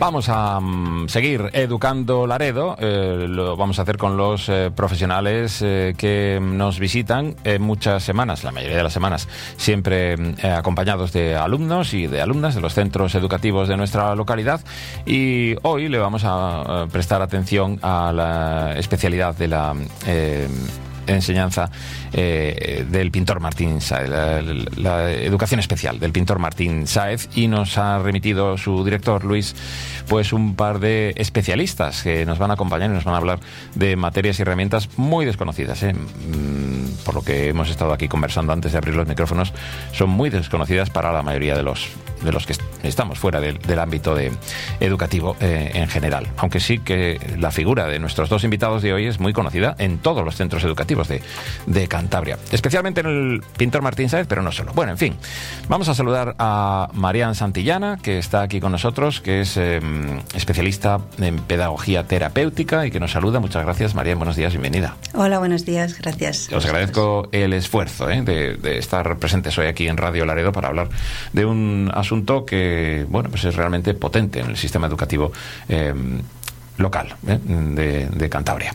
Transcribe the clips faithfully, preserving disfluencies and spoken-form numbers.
Vamos a um, seguir educando Laredo, eh, lo vamos a hacer con los eh, profesionales eh, que nos visitan eh, muchas semanas, la mayoría de las semanas, siempre eh, acompañados de alumnos y de alumnas de los centros educativos de nuestra localidad, y hoy le vamos a, a prestar atención a la especialidad de la eh, enseñanza eh, del pintor Martín Sáez, la, la educación especial del pintor Martín Sáez, y nos ha remitido su director Luis pues un par de especialistas que nos van a acompañar y nos van a hablar de materias y herramientas muy desconocidas, ¿eh? Por lo que hemos estado aquí conversando antes de abrir los micrófonos, son muy desconocidas para la mayoría de los de los que estamos fuera del, del ámbito de, educativo eh, en general, aunque sí que la figura de nuestros dos invitados de hoy es muy conocida en todos los centros educativos de, de Cantabria, especialmente en el pintor Martín Sáez, pero no solo. Bueno, en fin, vamos a saludar a Marian Santillana, que está aquí con nosotros, que es eh, especialista en pedagogía terapéutica y que nos saluda. Muchas gracias, Marian, buenos días, bienvenida. Hola, buenos días, gracias. Os agradezco el esfuerzo eh, de, de estar presentes hoy aquí en Radio Laredo para hablar de un asunto que, bueno, pues es realmente potente en el sistema educativo eh, local eh, de, de Cantabria.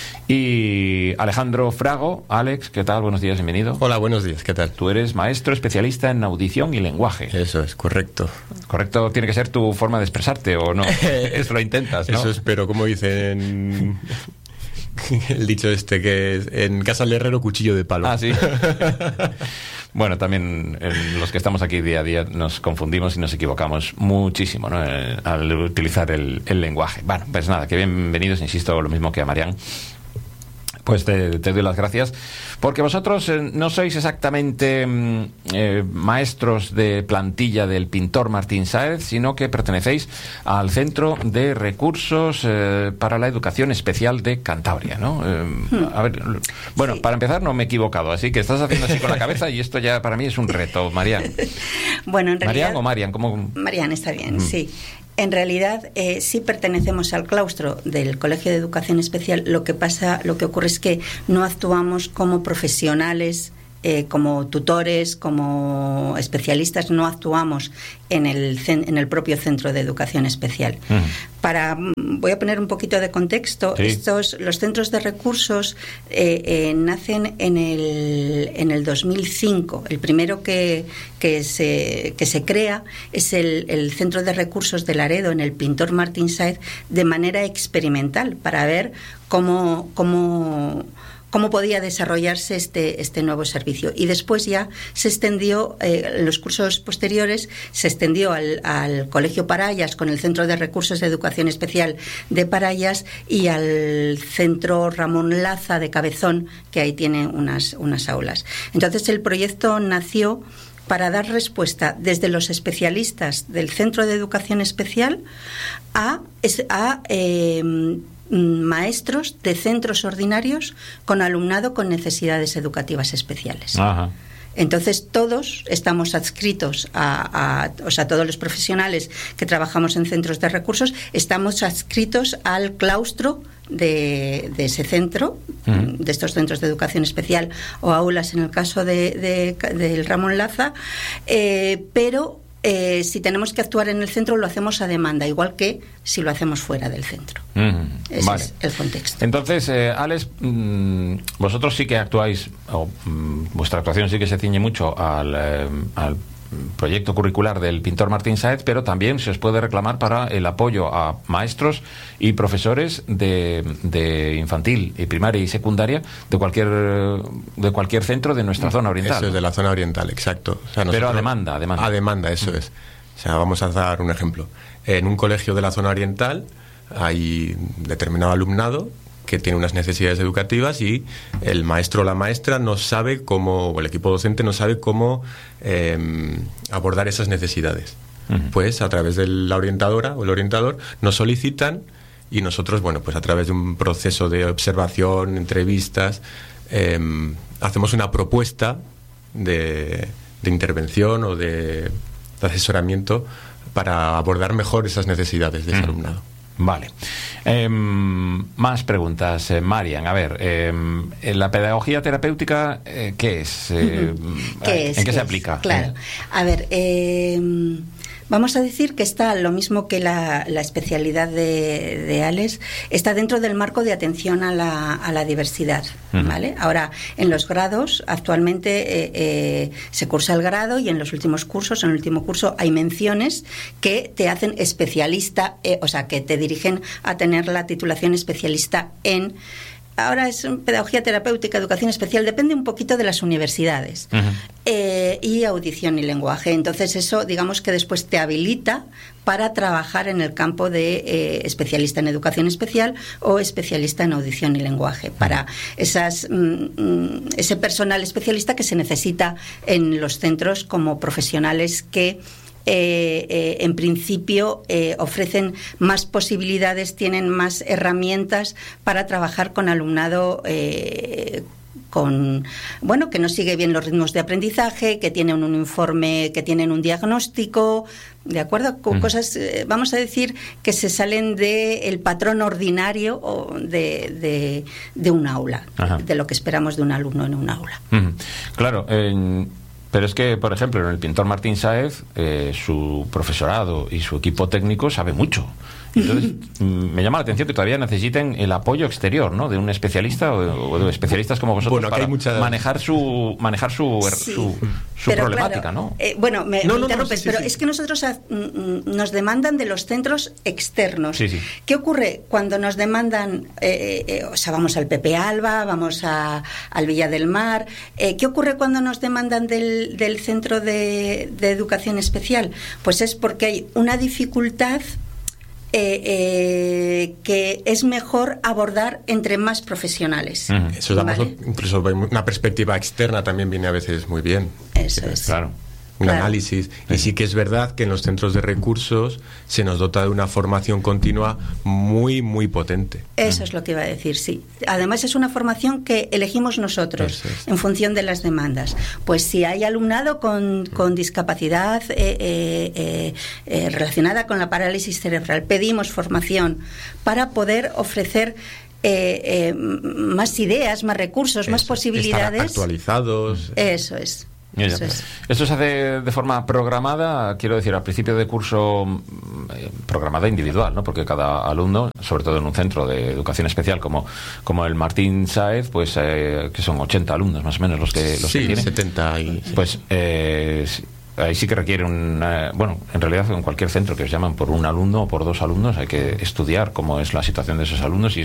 Y Alejandro Frago, Alex, ¿qué tal? Buenos días, bienvenido. Hola, buenos días, ¿qué tal? Tú eres maestro especialista en audición y lenguaje. Eso es, correcto. Correcto, tiene que ser tu forma de expresarte, ¿o no? Eso lo intentas, ¿no? Eso espero, como dicen... El dicho este, que es en casa del herrero, cuchillo de palo. Ah, sí. Bueno, también en los que estamos aquí día a día nos confundimos y nos equivocamos muchísimo, ¿no? Eh, al utilizar el, el lenguaje. Bueno, pues nada, que bienvenidos, insisto, lo mismo que a Marian. Pues te, te doy las gracias, porque vosotros eh, no sois exactamente eh, maestros de plantilla del pintor Martín Sáez, sino que pertenecéis al Centro de Recursos eh, para la Educación Especial de Cantabria, ¿no? Eh, a ver, bueno, sí. Para empezar no me he equivocado, así que estás haciendo así con la cabeza y esto ya para mí es un reto, Marian. Bueno, en realidad... ¿Marian o Marian? ¿Cómo? Marian está bien, mm. sí. En realidad, eh, sí pertenecemos al claustro del Colegio de Educación Especial. Lo que pasa, lo que ocurre es que no actuamos como profesionales, eh, como tutores, como especialistas. No actuamos en el en el propio Centro de Educación Especial. Uh-huh. Para voy a poner un poquito de contexto. Sí. Estos los centros de recursos eh, eh, nacen en el en el dos mil cinco. El primero que que se que se crea es el, el Centro de Recursos de Laredo en el pintor Martín Sáez, de manera experimental, para ver cómo cómo cómo podía desarrollarse este, este nuevo servicio. Y después ya se extendió, eh, en los cursos posteriores, se extendió al, al Colegio Parayas con el Centro de Recursos de Educación Especial de Parayas y al Centro Ramón Laza de Cabezón, que ahí tiene unas, unas aulas. Entonces el proyecto nació para dar respuesta desde los especialistas del Centro de Educación Especial a... a eh, maestros de centros ordinarios con alumnado con necesidades educativas especiales. Ajá. Entonces todos estamos adscritos a, a, o sea, todos los profesionales que trabajamos en centros de recursos estamos adscritos al claustro de, de ese centro, uh-huh. de estos centros de educación especial o aulas en el caso de, de, del Ramón Laza, eh, pero Eh, si tenemos que actuar en el centro, lo hacemos a demanda, igual que si lo hacemos fuera del centro. Mm, Ese vale. es el contexto. Entonces, eh, Alex, mmm, vosotros sí que actuáis, o mmm, vuestra actuación sí que se ciñe mucho al, eh, al proyecto curricular del pintor Martín Sáez, pero también se os puede reclamar para el apoyo a maestros y profesores de, de infantil y primaria y secundaria de cualquier de cualquier centro de nuestra zona oriental. Eso es, de la zona oriental, exacto. O sea, pero a demanda, a demanda. A demanda, eso mm. es. O sea, vamos a dar un ejemplo. En un colegio de la zona oriental hay determinado alumnado que tiene unas necesidades educativas y el maestro o la maestra no sabe cómo, o el equipo docente no sabe cómo eh, abordar esas necesidades. Uh-huh. Pues a través de la orientadora o el orientador nos solicitan y nosotros, bueno, pues a través de un proceso de observación, entrevistas, eh, hacemos una propuesta de, de intervención o de, de asesoramiento para abordar mejor esas necesidades de ese uh-huh. alumnado. Vale. Eh, más preguntas, eh, Marian. A ver, eh, la pedagogía terapéutica, eh, ¿qué es? Eh, ¿Qué es? ¿En qué, qué se es? aplica? Claro. A ver, eh, Vamos a decir que está, lo mismo que la, la especialidad de, de Alex, está dentro del marco de atención a la, a la diversidad, ¿vale? Ahora, en los grados, actualmente eh, eh, se cursa el grado y en los últimos cursos, en el último curso, hay menciones que te hacen especialista, eh, o sea, que te dirigen a tener la titulación especialista en... Ahora es pedagogía terapéutica, educación especial, depende un poquito de las universidades. Uh-huh. eh, y audición y lenguaje. Entonces eso, digamos que después te habilita para trabajar en el campo de eh, especialista en educación especial o especialista en audición y lenguaje, para esas mm, ese personal especialista que se necesita en los centros como profesionales que Eh, eh, en principio eh, ofrecen más posibilidades, tienen más herramientas para trabajar con alumnado eh, con, bueno, que no sigue bien los ritmos de aprendizaje, que tienen un informe, que tienen un diagnóstico, ¿de acuerdo? Con mm. cosas, eh, vamos a decir, que se salen del patrón ordinario o de, de, de un aula, Ajá. de lo que esperamos de un alumno en un aula. Mm. Claro, eh... Pero es que, por ejemplo, en el pintor Martín Sáez, eh, su profesorado y su equipo técnico sabe mucho. Entonces, me llama la atención que todavía necesiten el apoyo exterior, ¿no? De un especialista o, o de especialistas como vosotros, bueno, para mucha... manejar su manejar su, sí. su, su problemática, claro, ¿no? Eh, bueno, me, no, me no, interrumpes, no, sí, pero sí. es que nosotros a, nos demandan de los centros externos. Sí, sí. ¿Qué ocurre cuando nos demandan, eh, eh, o sea, vamos al Pepe Alba, vamos a, al Villa del Mar? Eh, ¿Qué ocurre cuando nos demandan del, del centro de, de educación especial? Pues es porque hay una dificultad Eh, eh, que es mejor abordar entre más profesionales. Uh-huh. Eso damos, ¿vale? Incluso una perspectiva externa también viene a veces muy bien. Eso es. Claro. Un claro. análisis. Y sí que es verdad que en los centros de recursos se nos dota de una formación continua muy, muy potente. Eso es lo que iba a decir, sí. Además es una formación que elegimos nosotros es. en función de las demandas. Pues si hay alumnado con, con discapacidad eh, eh, eh, relacionada con la parálisis cerebral, pedimos formación para poder ofrecer Eh, eh, más ideas, más recursos, Eso, más posibilidades. Estar actualizados. Eso es. Eso es. Esto se hace de forma programada, quiero decir, al principio de curso, eh, programada individual, ¿no? Porque cada alumno, sobre todo en un centro de educación especial como, como el Martín Sáez, pues eh, que son ochenta alumnos más o menos los que, los sí, que tienen. setenta y... Pues eh, ahí sí que requiere un... Eh, bueno, en realidad en cualquier centro que os llaman por un alumno o por dos alumnos hay que estudiar cómo es la situación de esos alumnos y